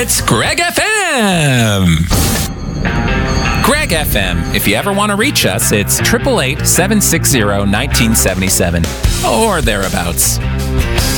It's Greg FM. Greg FM. If you ever want to reach us, it's 888-760-1977 or thereabouts.